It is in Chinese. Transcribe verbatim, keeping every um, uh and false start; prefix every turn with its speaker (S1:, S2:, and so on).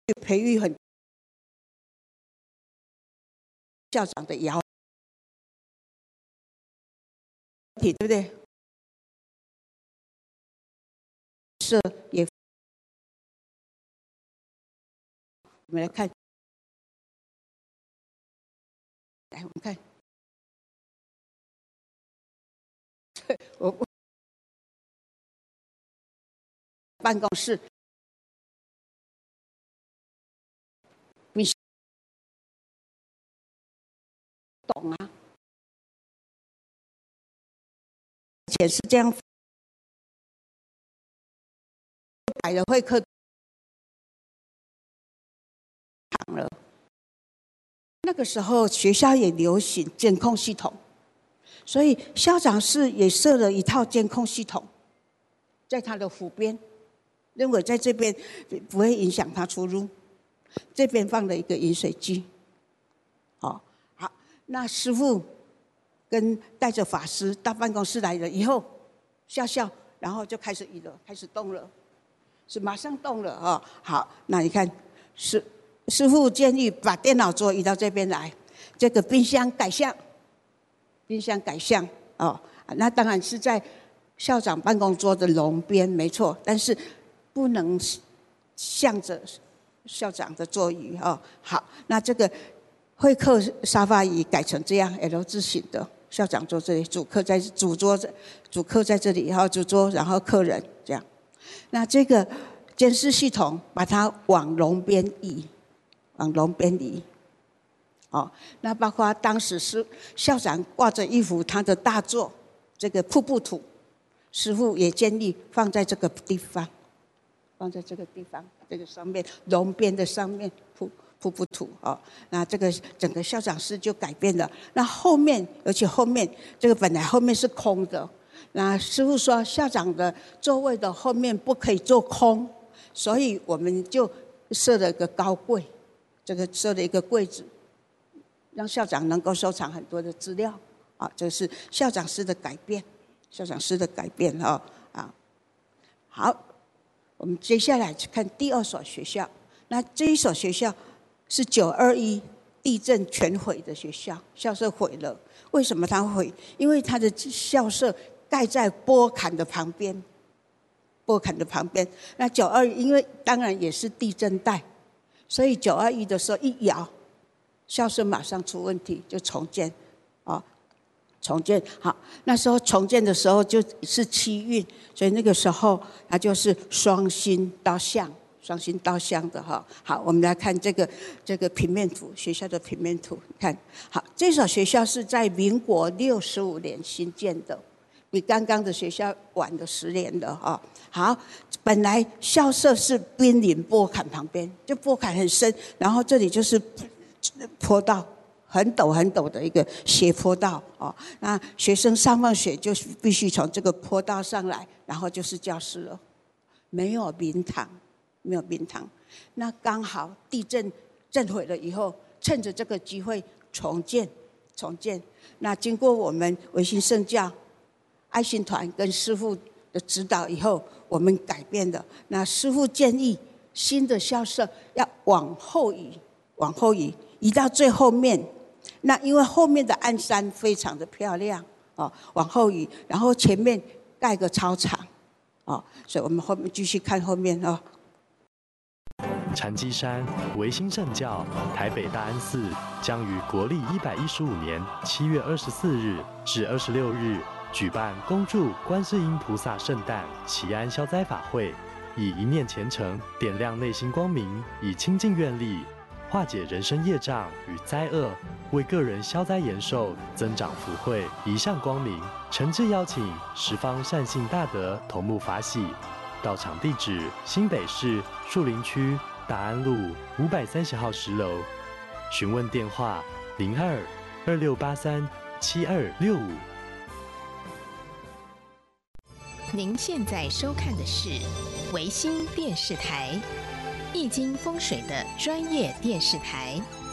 S1: 培育很校长的摇体，对不对？是也，我们来看，来我们看，我我办公室。你懂啊？以前是这样，摆了会客堂了。那个时候学校也流行监控系统，所以校长室也设了一套监控系统，在他的府边，认为在这边不会影响他出入。这边放了一个饮水机，好，好，那师父跟带着法师到办公室来了以后，笑笑，然后就开始移了，开始动了，是马上动了哦。好，那你看师师父建议把电脑桌移到这边来，这个冰箱改向，冰箱改向哦，那当然是在校长办公桌的龙边，没错，但是不能向着校长的座椅哦。好，那这个会客沙发椅改成这样 L 字形的，校长坐这里，主客在主桌，主客在这里，然后主桌，然后客人这样。那这个监视系统把它往龙边移，往龙边移。哦，那包括当时是校长挂着一幅他的大作，这个瀑布图，师父也建议放在这个地方。放在这个地方，这个上面龙边的上面瀑瀑布图哦，那这个整个校长室就改变了。那后面，而且后面这个本来后面是空的，那师父说校长的座位的后面不可以做空，所以我们就设了一个高柜，这个设了一个柜子，让校长能够收藏很多的资料啊，这是校长室的改变，校长室的改变哦啊，好。我们接下来去看第二所学校，那这一所学校是九二一地震全毁的学校，校舍毁了。为什么它毁？因为它的校舍盖在波坎的旁边，波坎的旁边。那九二一因为当然也是地震带，所以九二一的时候一摇，校舍马上出问题，就重建，哦。重建好，那时候重建的时候就是七运，所以那个时候它就是双星刀向，双星刀向的哈。好，我们来看这个这个平面图，学校的平面图，看好，这所学校是在民国六十五年新建的，比刚刚的学校晚了十年了哈。好，本来校舍是濒临波坎旁边，就波坎很深，然后这里就是坡道。很陡很陡的一个斜坡道哦，那学生上放学就必须从这个坡道上来，然后就是教室了，没有明堂，没有明堂。那刚好地震震毁了以后，趁着这个机会重建，重建。那经过我们维新圣教爱心团跟师父的指导以后，我们改变了。那师父建议新的校舍要往后移，往后移，移到最后面。那因为后面的鞍山非常的漂亮哦，往后移，然后前面盖个操场哦，所以我们后面继续看后面哦。
S2: 禅机山维新圣教台北大安寺将于国历一百一十五年七月二十四日至二十六日举办恭祝观世音菩萨圣诞祈安消灾法会，以一念虔诚点亮内心光明，以清净愿力化解人生业障与灾厄，为个人消灾延寿，增长福慧，一向光明。诚挚邀请十方善信大德同沐法喜。到场地址：新北市树林区大安路五百三十号十楼。询问电话：零二二六八三七二六五。
S3: 您现在收看的是维新电视台。易经风水的专业电视台。